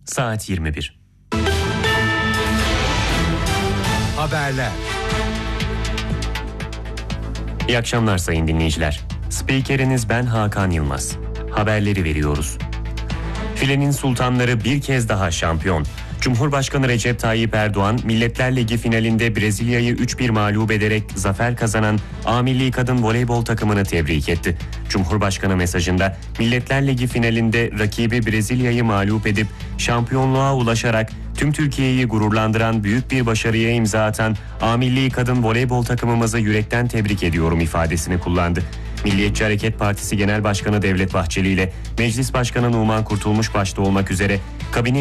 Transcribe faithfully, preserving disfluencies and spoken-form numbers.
Saat yirmi bir. Haberler. İyi akşamlar sayın dinleyiciler. Spikeriniz ben Hakan Yılmaz. Haberleri veriyoruz. Filenin sultanları bir kez daha şampiyon. Cumhurbaşkanı Recep Tayyip Erdoğan, Milletler Ligi finalinde Brezilya'yı üç bir mağlup ederek zafer kazanan A Milli Kadın Voleybol takımını tebrik etti. Cumhurbaşkanı mesajında Milletler Ligi finalinde rakibi Brezilya'yı mağlup edip şampiyonluğa ulaşarak tüm Türkiye'yi gururlandıran büyük bir başarıya imza atan A Milli Kadın Voleybol takımımızı yürekten tebrik ediyorum ifadesini kullandı. Milliyetçi Hareket Partisi Genel Başkanı Devlet Bahçeli ile Meclis Başkanı Numan Kurtulmuş başta olmak üzere kabine